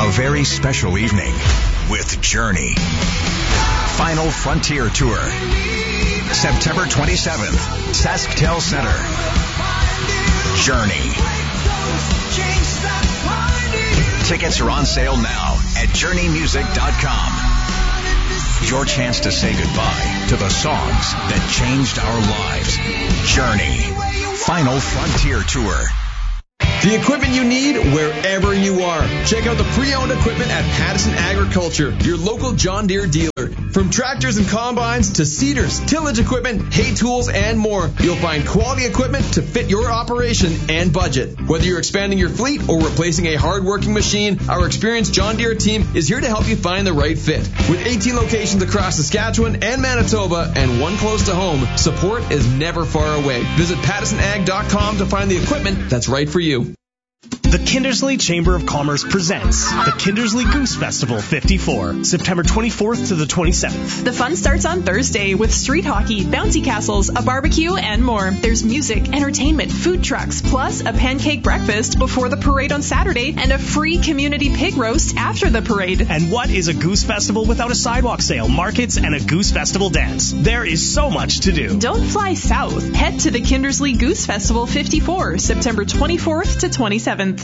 A very special evening with Journey. Final Frontier Tour. September 27th, SaskTel Center. Journey. Tickets are on sale now at journeymusic.com. Your chance to say goodbye to the songs that changed our lives. Journey. Final Frontier Tour. The equipment you need wherever you are. Check out the pre-owned equipment at Pattison Agriculture, your local John Deere dealer. From tractors and combines to seeders, tillage equipment, hay tools, and more, you'll find quality equipment to fit your operation and budget. Whether you're expanding your fleet or replacing a hard-working machine, our experienced John Deere team is here to help you find the right fit. With 18 locations across Saskatchewan and Manitoba and one close to home, support is never far away. Visit PattisonAg.com to find the equipment that's right for you. The Kindersley Chamber of Commerce presents the Kindersley Goose Festival 54, September 24th to the 27th. The fun starts on Thursday with street hockey, bouncy castles, a barbecue, and more. There's music, entertainment, food trucks, plus a pancake breakfast before the parade on Saturday and a free community pig roast after the parade. And what is a Goose Festival without a sidewalk sale, markets, and a Goose Festival dance? There is so much to do. Don't fly south. Head to the Kindersley Goose Festival 54, September 24th to 27th.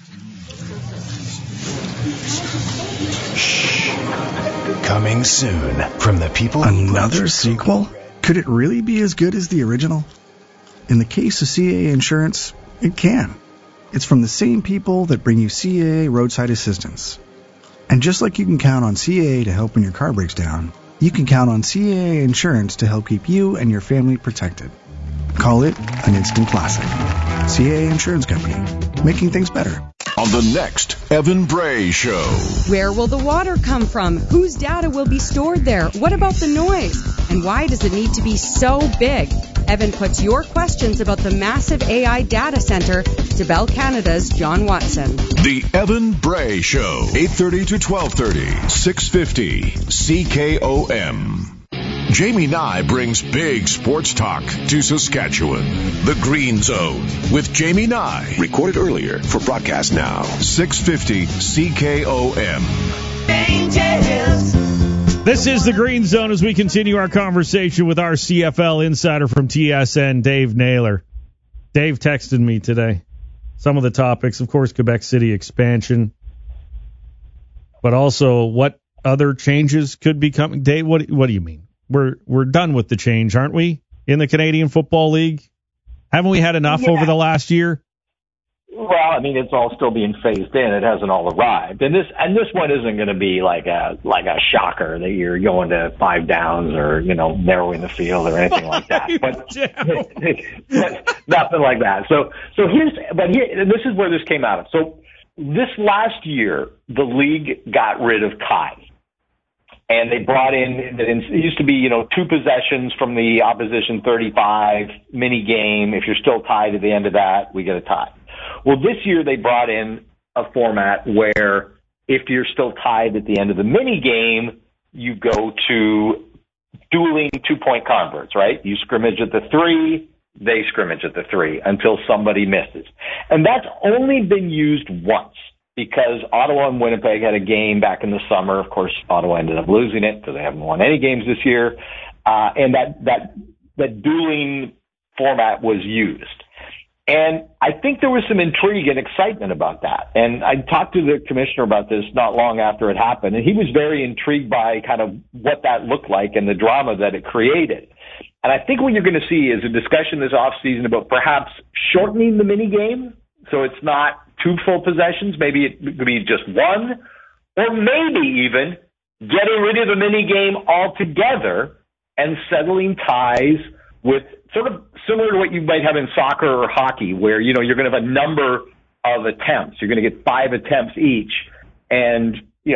Coming soon from the people. Another sequel? Could it really be as good as the original? In the case of CAA Insurance, it can. It's from the same people that bring you CAA Roadside Assistance. And just like you can count on CAA to help when your car breaks down, you can count on CAA Insurance to help keep you and your family protected. Call it an instant classic. CAA Insurance Company, making things better. On the next Evan Bray Show. Where will the water come from? Whose data will be stored there? What about the noise? And why does it need to be so big? Evan puts your questions about the massive AI data center to Bell Canada's John Watson. The Evan Bray Show, 8:30 to 12:30, 650 CKOM. Jamie Nye brings big sports talk to Saskatchewan. The Green Zone with Jamie Nye. Recorded earlier for broadcast now. 650 CKOM. This is the Green Zone as we continue our conversation with our CFL insider from TSN, Dave Naylor. Dave texted me today. Some of the topics, of course, Quebec City expansion, but also what other changes could be coming. Dave, what do you mean? We're done with the change, aren't we, in the Canadian Football League? Haven't we had enough over the last year? Well, I mean, it's all still being phased in. It hasn't all arrived, and this one isn't going to be like a shocker that you're going to 5 downs or narrowing the field or anything like that. But nothing like that. So this is where this came out of. So this last year, the league got rid of ties. And they brought in, it used to be, 2 possessions from the opposition 35 mini game. If you're still tied at the end of that, we get a tie. Well, this year they brought in a format where if you're still tied at the end of the mini game, you go to dueling 2-point converts, right? You scrimmage at the 3, they scrimmage at the 3 until somebody misses. And that's only been used once. Because Ottawa and Winnipeg had a game back in the summer. Of course, Ottawa ended up losing it because they haven't won any games this year. And that dueling format was used. And I think there was some intrigue and excitement about that. And I talked to the commissioner about this not long after it happened, and he was very intrigued by kind of what that looked like and the drama that it created. And I think what you're going to see is a discussion this offseason about perhaps shortening the mini game so it's not 2 full possessions, maybe it could be just 1, or maybe even getting rid of the mini game altogether and settling ties with sort of similar to what you might have in soccer or hockey, where you're going to have a number of attempts. You're going to get 5 attempts each, and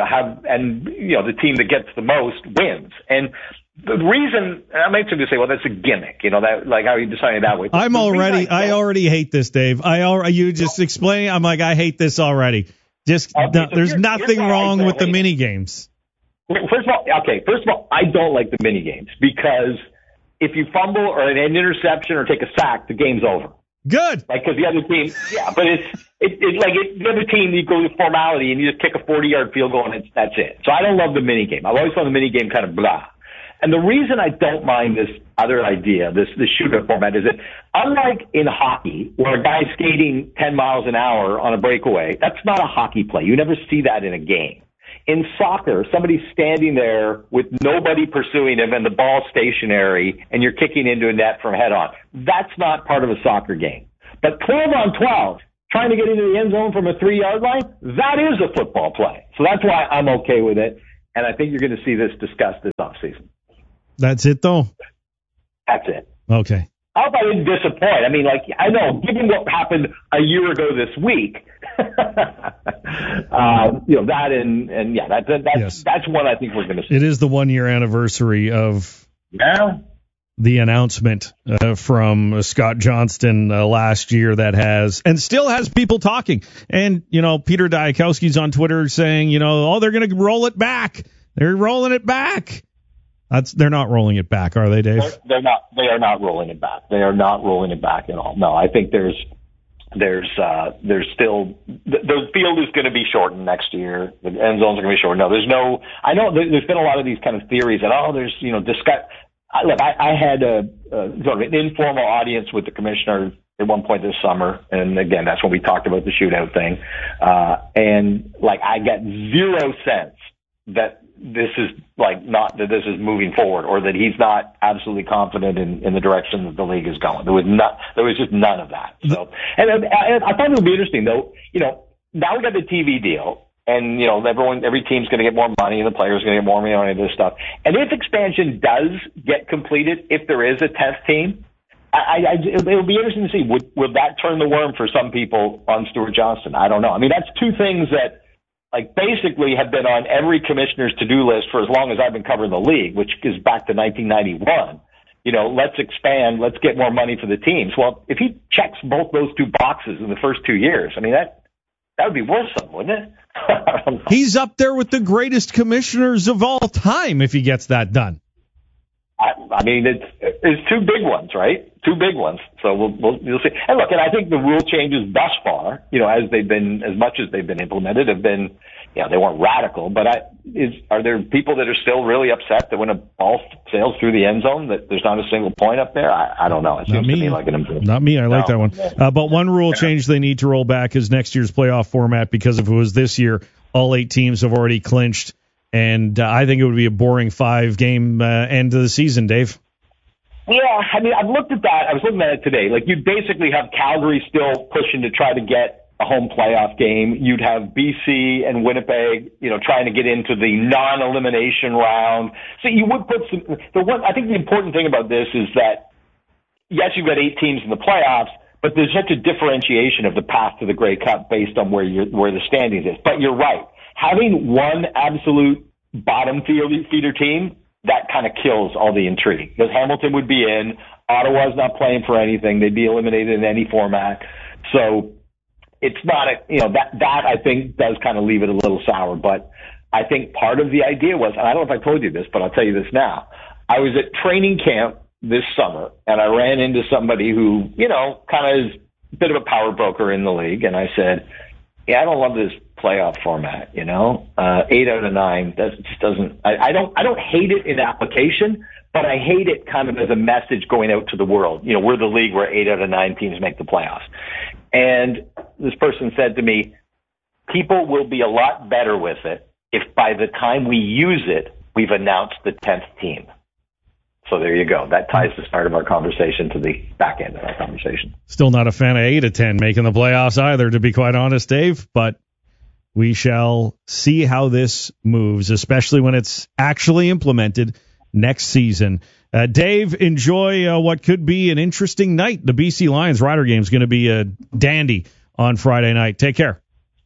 the team that gets the most wins. And the reason I might simply say, well, that's a gimmick, that like how you decided that way. I already hate this, Dave. You just explain. I'm like, I hate this already. There's nothing wrong with the mini games. First of all, I don't like the mini games because if you fumble or an interception or take a sack, the game's over. Good. Like, because the other team, but the other team, you go with formality and you just kick a 40-yard field goal and that's it. So I don't love the mini game. I've always found the mini game kind of blah. And the reason I don't mind this other idea, this shootout format, is that unlike in hockey, where a guy's skating 10 miles an hour on a breakaway, that's not a hockey play. You never see that in a game. In soccer, somebody's standing there with nobody pursuing him and the ball stationary, and you're kicking into a net from head on. That's not part of a soccer game. But 12 on 12, trying to get into the end zone from a 3-yard line, that is a football play. So that's why I'm okay with it, and I think you're going to see this discussed this offseason. That's it, though? That's it. Okay. I hope I didn't disappoint. I mean, I know, given what happened a year ago this week, that's what I think we're going to see. It is the 1-year anniversary of the announcement from Scott Johnston last year that has and still has people talking. And, Peter Diakowski's on Twitter saying, they're going to roll it back. They're rolling it back. They're not rolling it back, are they, Dave? They're not. They are not rolling it back. They are not rolling it back at all. No, I think there's still the field is going to be shortened next year. The end zones are going to be shortened. No, there's no. I know there's been a lot of these kind of theories that there's discuss. Look, I had sort of an informal audience with the commissioner at one point this summer, and again, that's when we talked about the shootout thing. And I get zero sense that this is that this is moving forward, or that he's not absolutely confident in the direction that the league is going. There was just none of that. So, and I thought it would be interesting though. Now we got the TV deal, and every team's going to get more money, and the players are going to get more money on this stuff. And if expansion does get completed, if there is a 10th team, it'll be interesting to see will that turn the worm for some people on Stuart Johnston. I don't know. I mean, that's two things that basically have been on every commissioner's to-do list for as long as I've been covering the league, which is back to 1991. Let's expand, let's get more money for the teams. Well, if he checks both those two boxes in the first 2 years, I mean, that would be worth something, wouldn't it? He's up there with the greatest commissioners of all time if he gets that done. I mean, it's two big ones, right? Two big ones. So we'll see. And look, and I think the rule changes thus far, as much as they've been implemented, have been, they weren't radical. But are there people that are still really upset that when a ball sails through the end zone that there's not a single point up there? I don't know. It seems to me like an improvement. Not me. I like that one. But one rule change they need to roll back is next year's playoff format, because if it was this year, all 8 teams have already clinched. And I think it would be a boring 5-game end of the season, Dave. Yeah, I mean, I've looked at that. I was looking at it today. You'd basically have Calgary still pushing to try to get a home playoff game. You'd have BC and Winnipeg, trying to get into the non-elimination round. So you would put I think the important thing about this is that, yes, you've got 8 teams in the playoffs, but there's such a differentiation of the path to the Grey Cup based on where the standings is. But you're right. Having one absolute bottom feeder team, that kind of kills all the intrigue. Because Hamilton would be in, Ottawa's not playing for anything, they'd be eliminated in any format. So it's not that I think does kind of leave it a little sour. But I think part of the idea was, and I don't know if I told you this, but I'll tell you this now. I was at training camp this summer, and I ran into somebody who, kind of is a bit of a power broker in the league, and I said, I don't love this playoff format, 8 out of 9. That just doesn't. I don't hate it in application, but I hate it kind of as a message going out to the world. We're the league where 8 out of 9 teams make the playoffs. And this person said to me, people will be a lot better with it if by the time we use it, we've announced the 10th team. So there you go. That ties the start of our conversation to the back end of our conversation. Still not a fan of 8 of 10 making the playoffs either, to be quite honest, Dave. But we shall see how this moves, especially when it's actually implemented next season. Dave, enjoy what could be an interesting night. The BC Lions Rider game is going to be a dandy on Friday night. Take care.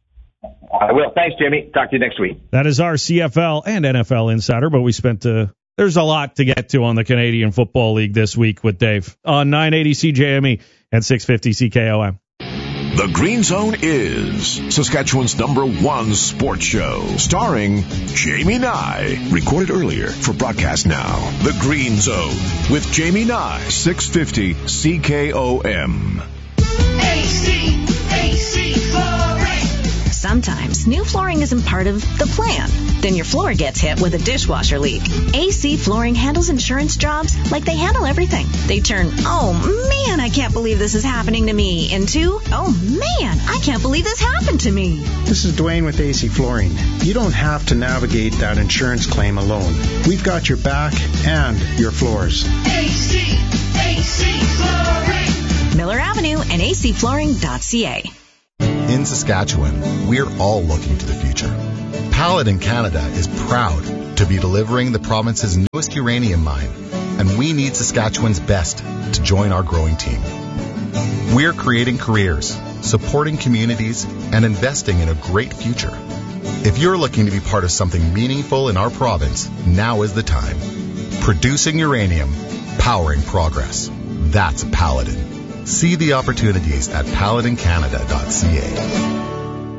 I will. Thanks, Jimmy. Talk to you next week. That is our CFL and NFL insider, but we spent there's a lot to get to on the Canadian Football League this week with Dave on 980 CJME and 650 CKOM. The Green Zone is Saskatchewan's #1 sports show, starring Jamie Nye. Recorded earlier for broadcast now. The Green Zone with Jamie Nye, 650 CKOM. AC Flooring. Sometimes new flooring isn't part of the plan. Then your floor gets hit with a dishwasher leak. AC Flooring handles insurance jobs like they handle everything. They turn, oh man, I can't believe this is happening to me, into, oh man, I can't believe this happened to me. This is Dwayne with AC Flooring. You don't have to navigate that insurance claim alone. We've got your back and your floors. AC Flooring. Miller Avenue and acflooring.ca. In Saskatchewan, we're all looking to the future. Paladin Canada is proud to be delivering the province's newest uranium mine, and we need Saskatchewan's best to join our growing team. We're creating careers, supporting communities, and investing in a great future. If you're looking to be part of something meaningful in our province, now is the time. Producing uranium, powering progress. That's Paladin. See the opportunities at paladincanada.ca.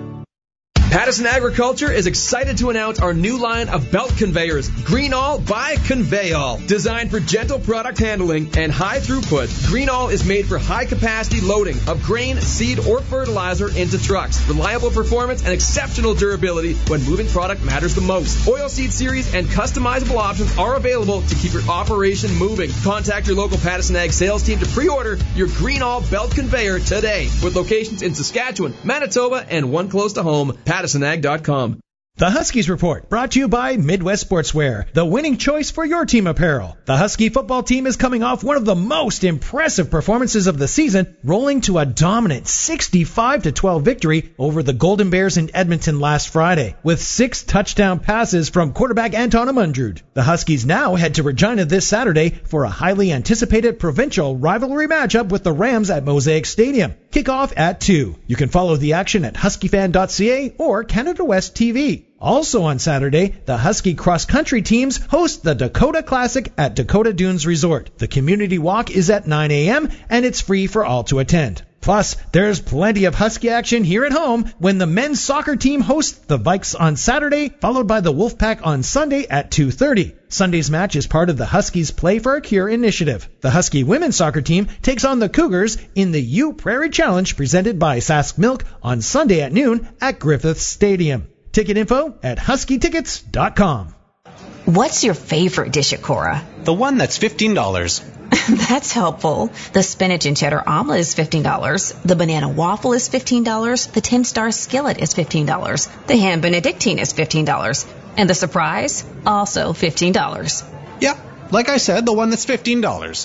Pattison Agriculture is excited to announce our new line of belt conveyors, Greenall by Conveyall. Designed for gentle product handling and high throughput, Greenall is made for high-capacity loading of grain, seed, or fertilizer into trucks. Reliable performance and exceptional durability when moving product matters the most. Oilseed series and customizable options are available to keep your operation moving. Contact your local Pattison Ag sales team to pre-order your Greenall belt conveyor today, with locations in Saskatchewan, Manitoba, and one close to home, PattисonAg.com. The Huskies Report, brought to you by Midwest Sportswear, the winning choice for your team apparel. The Husky football team is coming off one of the most impressive performances of the season, rolling to a dominant 65-12 victory over the Golden Bears in Edmonton last Friday, with 6 touchdown passes from quarterback Anton Amundrud. The Huskies now head to Regina this Saturday for a highly anticipated provincial rivalry matchup with the Rams at Mosaic Stadium. Kickoff at 2. You can follow the action at huskyfan.ca or Canada West TV. Also on Saturday, the Husky cross-country teams host the Dakota Classic at Dakota Dunes Resort. The community walk is at 9 a.m. and it's free for all to attend. Plus, there's plenty of Husky action here at home when the men's soccer team hosts the Vikes on Saturday, followed by the Wolfpack on Sunday at 2:30. Sunday's match is part of the Huskies Play for a Cure initiative. The Husky women's soccer team takes on the Cougars in the U Prairie Challenge presented by Sask Milk on Sunday at noon at Griffith Stadium. Ticket info at huskytickets.com. What's your favorite dish at Cora? The one that's $15. That's helpful. The spinach and cheddar omelet is $15. The banana waffle is $15. The 10-star skillet is $15. The ham benedictine is $15. And the surprise, also $15. Yeah, like I said, the one that's $15.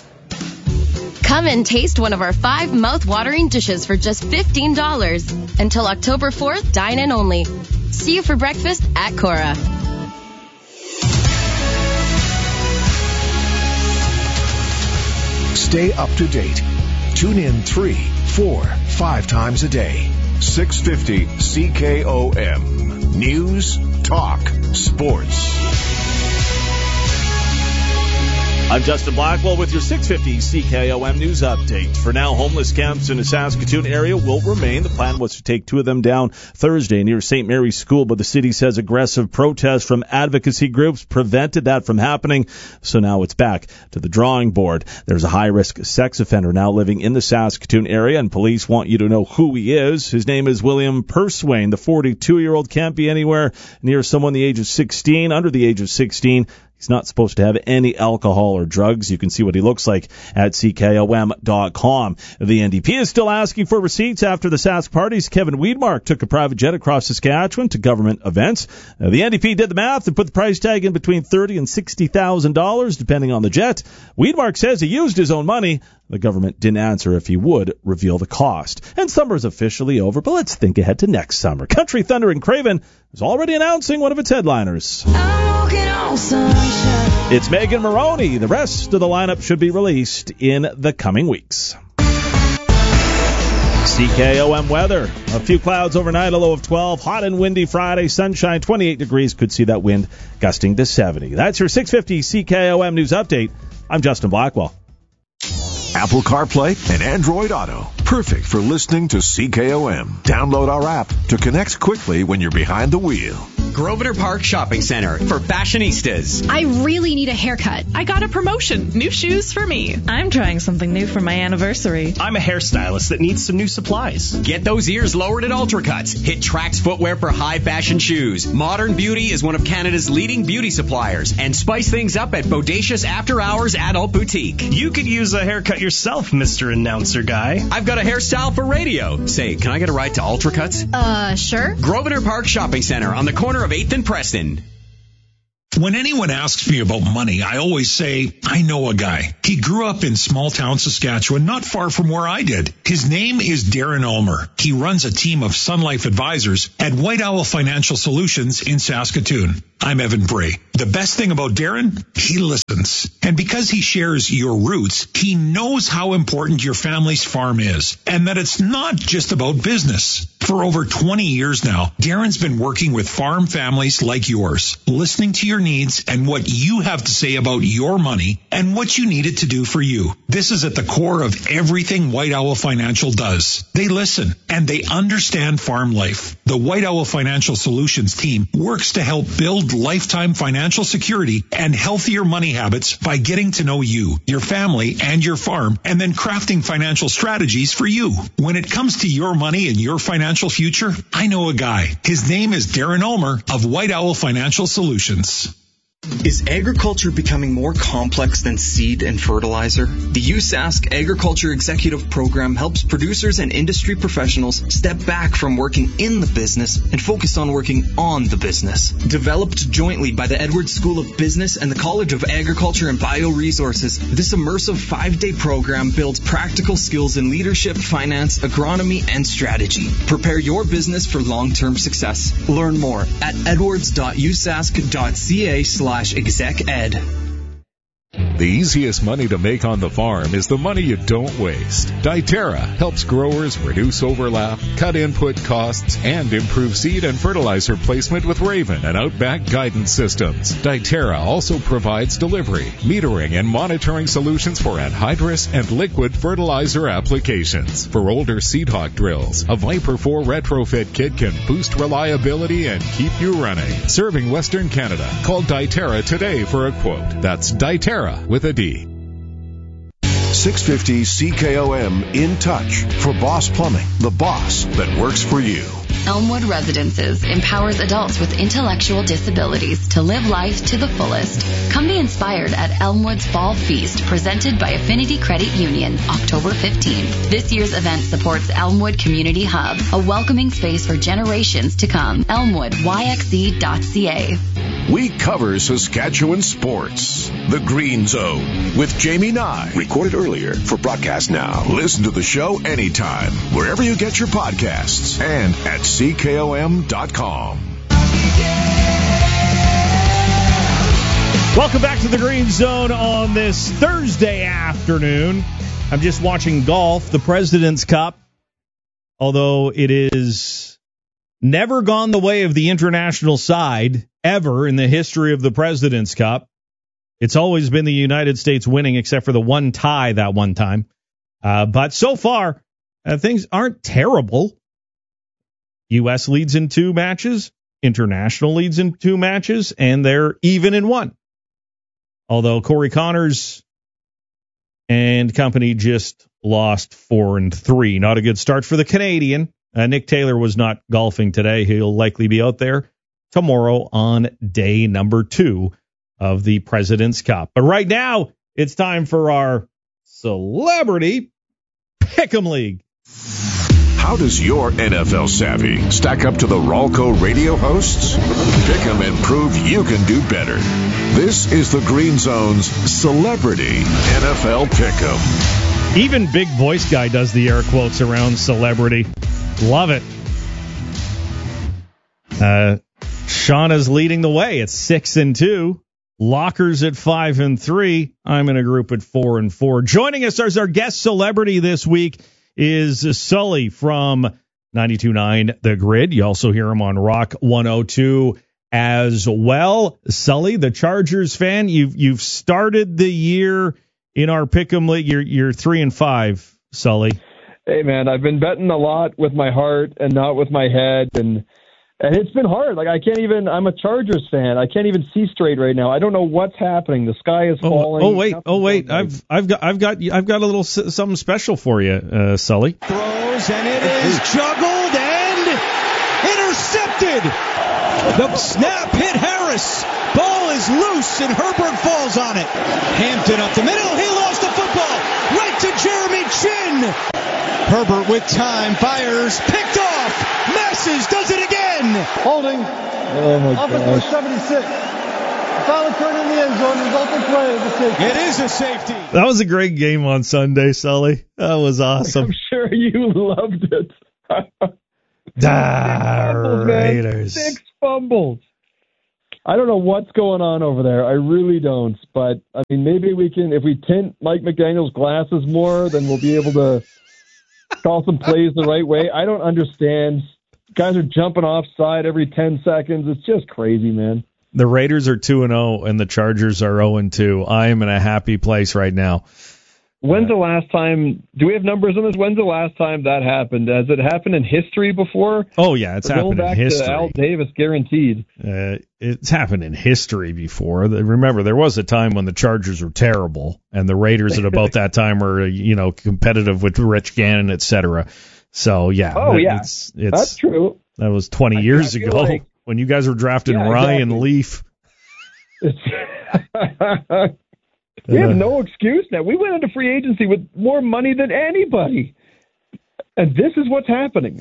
Come and taste one of our 5 mouth-watering dishes for just $15. Until October 4th, dine in only. See you for breakfast at Cora. Stay up to date. Tune in 3, 4, 5 times a day. 650 CKOM. News, talk, sports. I'm Justin Blackwell with your 650 CKOM News Update. For now, homeless camps in the Saskatoon area will remain. The plan was to take 2 of them down Thursday near St. Mary's School, but the city says aggressive protests from advocacy groups prevented that from happening. So now it's back to the drawing board. There's a high-risk sex offender now living in the Saskatoon area, and police want you to know who he is. His name is William Purswain. The 42-year-old can't be anywhere near someone under the age of 16. He's not supposed to have any alcohol or drugs. You can see what he looks like at CKOM.com. The NDP is still asking for receipts after the Sask party's Kevin Weidmark took a private jet across Saskatchewan to government events. The NDP did the math and put the price tag in between $30,000 and $60,000, depending on the jet. Weidmark says he used his own money. The government didn't answer if he would reveal the cost. And summer's officially over, but let's think ahead to next summer. Country Thunder and Craven is already announcing one of its headliners. It's Megan Moroney. The rest of the lineup should be released in the coming weeks. CKOM weather. A few clouds overnight, a low of 12. Hot and windy Friday. Sunshine, 28 degrees. Could see that wind gusting to 70. That's your 650 CKOM News Update. I'm Justin Blackwell. Apple CarPlay and Android Auto. Perfect for listening to CKOM. Download our app to connect quickly when you're behind the wheel. Grosvenor Park Shopping Center for fashionistas. I really need a haircut. I got a promotion. New shoes for me. I'm trying something new for my anniversary. I'm a hairstylist that needs some new supplies. Get those ears lowered at Ultracuts. Hit Trax Footwear for high fashion shoes. Modern Beauty is one of Canada's leading beauty suppliers. And spice things up at Bodacious After Hours Adult Boutique. You could use a haircut yourself, Mr. Announcer Guy. I've got a hairstyle for radio. Say, can I get a ride to Ultracuts? Sure. Grosvenor Park Shopping Center on the corner of 8th and Preston. When anyone asks me about money, I always say, I know a guy. He grew up in small town Saskatchewan, not far from where I did. His name is Darren Ulmer. He runs a team of Sun Life advisors at White Owl Financial Solutions in Saskatoon. I'm Evan Bray. The best thing about Darren, he listens. And because he shares your roots, he knows how important your family's farm is, and that it's not just about business. For over 20 years now, Darren's been working with farm families like yours, listening to your needs and what you have to say about your money and what you need it to do for you. This is at the core of everything White Owl Financial does. They listen and they understand farm life. The White Owl Financial Solutions team works to help build lifetime financial security and healthier money habits by getting to know you, your family, and your farm, and then crafting financial strategies for you. When it comes to your money and your financial future, I know a guy. His name is Darren Ulmer of White Owl Financial Solutions. Is agriculture becoming more complex than seed and fertilizer? The USask Agriculture Executive Program helps producers and industry professionals step back from working in the business and focus on working on the business. Developed jointly by the Edwards School of Business and the College of Agriculture and Bioresources, this immersive 5-day program builds practical skills in leadership, finance, agronomy, and strategy. Prepare your business for long-term success. Learn more at edwards.usask.ca/exec-ed. The easiest money to make on the farm is the money you don't waste. Diterra helps growers reduce overlap, cut input costs, and improve seed and fertilizer placement with Raven and Outback guidance systems. Diterra also provides delivery, metering, and monitoring solutions for anhydrous and liquid fertilizer applications. For older SeedHawk drills, a Viper 4 retrofit kit can boost reliability and keep you running. Serving Western Canada. Call Diterra today for a quote. That's Diterra with a D. 650 CKOM In Touch for Boss Plumbing, the boss that works for you. Elmwood Residences empowers adults with intellectual disabilities to live life to the fullest. Come be inspired at Elmwood's Fall Feast, presented by Affinity Credit Union, October 15th. This year's event supports Elmwood Community Hub, a welcoming space for generations to come. ElmwoodYXE.ca. We cover Saskatchewan sports. The Green Zone with Jamie Nye. Recorded earlier for broadcast now. Listen to the show anytime, wherever you get your podcasts, and at CKOM.com. Welcome back to the Green Zone on this Thursday afternoon. I'm just watching golf, the President's Cup. Although it is never gone the way of the international side ever in the history of the President's Cup. It's always been the United States winning, except for the one tie that one time. But so far, things aren't terrible. U.S. leads in 2 matches, international leads in 2 matches, and they're even in 1. Although Corey Connors and company just lost 4-3. Not a good start for the Canadian. Nick Taylor was not golfing today. He'll likely be out there tomorrow on day number 2 of the President's Cup. But right now, it's time for our Celebrity Pick'em League. How does your NFL savvy stack up to the Ralco radio hosts? Pick 'em and prove you can do better. This is the Green Zone's Celebrity NFL Pick'em. Even Big Voice Guy does the air quotes around celebrity. Love it. Shauna's leading the way at 6-2. Lockers at 5-3. I'm in a group at 4-4. Joining us as our guest celebrity this week is Sully from 92.9 The Grid. You also hear him on Rock 102 as well. Sully, the Chargers fan, you've started the year in our Pick'em League. You're 3-5, Sully. Hey man, I've been betting a lot with my heart and not with my head, and And it's been hard. Like I'm a Chargers fan. I can't even see straight right now. I don't know what's happening. The sky is falling. Oh wait. I've got a little something special for you, Sully. Throws and it is juggled and intercepted. The snap hit Harris. Ball is loose and Herbert falls on it. Hampton up the middle. He lost the football right to Jeremy Chin. Herbert with time fires, picked off, messes, does it again. Holding. Oh my God. Offense number 76. Foul occurred in the end zone. Resulting play is a safety. It is a safety. That was a great game on Sunday, Sully. That was awesome. I'm sure you loved it. Raiders. 6 fumbles. I don't know what's going on over there. I really don't. But, I mean, maybe we can, if we tint Mike McDaniel's glasses more, then we'll be able to call some plays the right way. I don't understand. Guys are jumping offside every 10 seconds. It's just crazy, man. The Raiders are 2-0 and the Chargers are 0-2. I am in a happy place right now. When's the last time? Do we have numbers on this? When's the last time that happened? Has it happened in history before? Oh yeah, it's happened in history. To Al Davis, guaranteed. It's happened in history before. Remember, there was a time when the Chargers were terrible, and the Raiders at about that time were, competitive with Rich Gannon, etc. So yeah. Oh yeah, that's true. That was 20 years ago when you guys were drafting Ryan Leaf. We have no excuse now. We went into free agency with more money than anybody, and this is what's happening.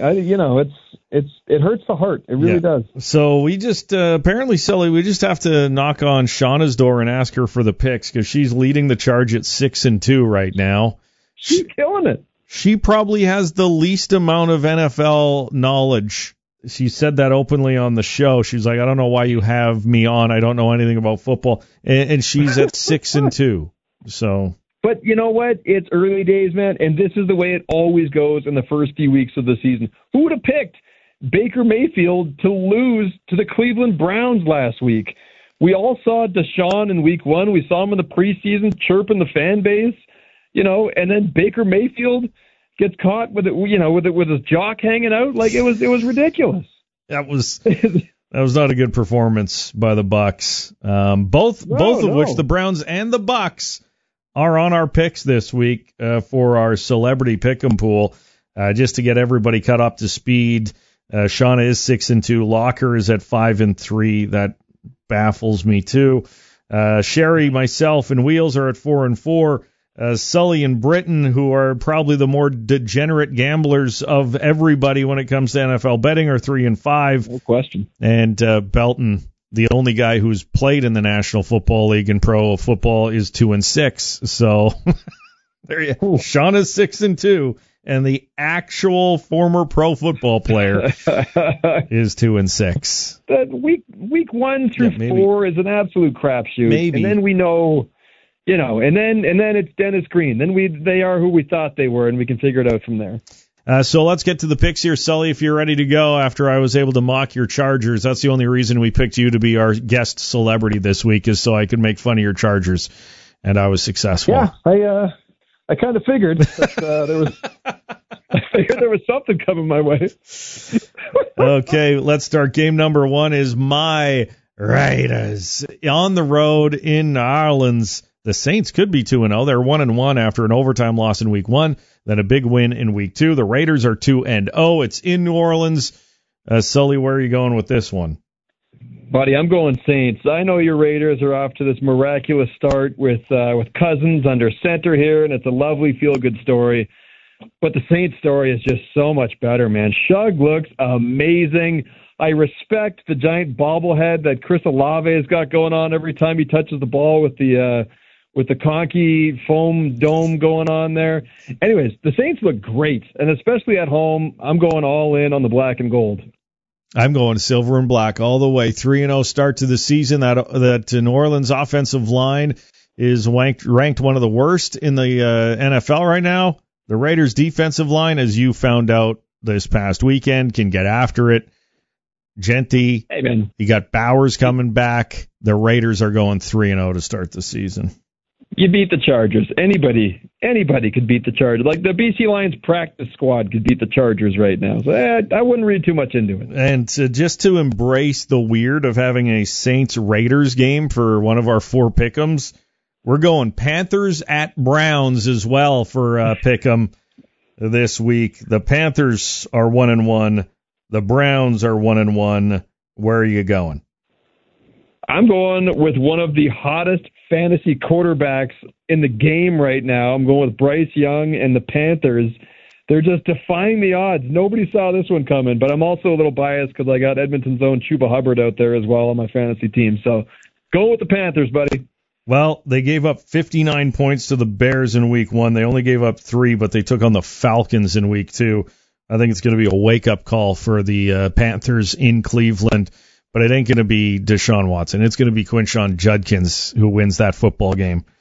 It hurts the heart. It really does. So we just apparently, Sully, we just have to knock on Shauna's door and ask her for the picks because she's leading the charge at 6-2 right now. She's killing it. She probably has the least amount of NFL knowledge. She said that openly on the show. She's like, I don't know why you have me on. I don't know anything about football. And she's at 6-2. So, but you know what? It's early days, man. And this is the way it always goes in the first few weeks of the season. Who would have picked Baker Mayfield to lose to the Cleveland Browns last week? We all saw Deshaun in week 1. We saw him in the preseason chirping the fan base, and then Baker Mayfield gets caught with it, with his jock hanging out. Like it was ridiculous. That was not a good performance by the Bucs. Both of which, the Browns and the Bucs, are on our picks this week for our celebrity pick'em pool. Just to get everybody caught up to speed, Shauna is 6-2. Locker is at 5-3. That baffles me too. Sherry, myself, and Wheels are at 4-4. Sully and Britton, who are probably the more degenerate gamblers of everybody when it comes to NFL betting, are 3-5. No question. And Belton, the only guy who's played in the National Football League and pro football, is 2-6. So there you go. Sean is 6-2, and the actual former pro football player is 2-6. That week 1 through 4 is an absolute crapshoot. Maybe. And then we know. And then it's Dennis Green. Then they are who we thought they were, and we can figure it out from there. So let's get to the picks here, Sully. If you're ready to go after I was able to mock your Chargers, that's the only reason we picked you to be our guest celebrity this week, is so I could make fun of your Chargers, and I was successful. Yeah, I kind of figured that there was something coming my way. Okay, let's start. Game number 1 is my Raiders on the road in New Orleans. The Saints could be 2-0. They're 1-1 after an overtime loss in week 1, then a big win in week 2. The Raiders are 2-0. It's in New Orleans. Sully, where are you going with this one? Buddy, I'm going Saints. I know your Raiders are off to this miraculous start with Cousins under center here, and it's a lovely feel-good story. But the Saints story is just so much better, man. Shug looks amazing. I respect the giant bobblehead that Chris Olave has got going on every time he touches the ball with the conky foam dome going on there. Anyways, the Saints look great, and especially at home, I'm going all in on the black and gold. I'm going silver and black all the way. 3-0 start to the season. That New Orleans offensive line is ranked one of the worst in the NFL right now. The Raiders defensive line, as you found out this past weekend, can get after it. Genty, Amen. You got Bowers coming back. The Raiders are going 3-0 to start the season. You beat the Chargers. Anybody could beat the Chargers. Like the BC Lions practice squad could beat the Chargers right now. So I wouldn't read too much into it. And just to embrace the weird of having a Saints-Raiders game for one of our 4 pick'ems, we're going Panthers at Browns as well for pick'em this week. The Panthers are 1-1. The Browns are 1-1. Where are you going? I'm going with one of the hottest fantasy quarterbacks in the game right now. I'm going with Bryce Young and the Panthers. They're just defying the odds. Nobody saw this one coming, but I'm also a little biased because I got Edmonton's own Chuba Hubbard out there as well on my fantasy team. So go with the Panthers, buddy. Well, they gave up 59 points to the Bears in week 1. They only gave up 3, but they took on the Falcons in week 2. I think it's going to be a wake-up call for the Panthers in Cleveland. But it ain't going to be Deshaun Watson. It's going to be Quinshon Judkins who wins that football game.